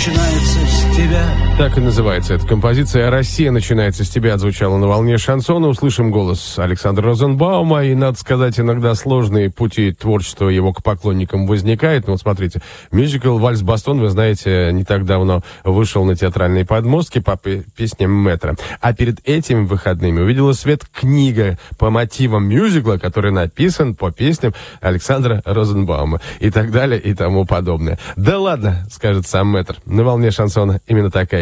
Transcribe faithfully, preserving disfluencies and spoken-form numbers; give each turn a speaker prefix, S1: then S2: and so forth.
S1: начинается с тебя.
S2: Так и называется эта композиция. «Россия начинается с тебя» отзвучала на волне шансона. Услышим голос Александра Розенбаума. И, надо сказать, иногда сложные пути творчества его к поклонникам возникают. Ну, вот смотрите, мюзикл «Вальс-Бастон», вы знаете, не так давно вышел на театральной подмостке по песням Мэтра. А перед этими выходными увидела свет книга по мотивам мюзикла, который написан по песням Александра Розенбаума. И так далее, и тому подобное. Да ладно, скажет сам Мэтр. На волне шансона именно такая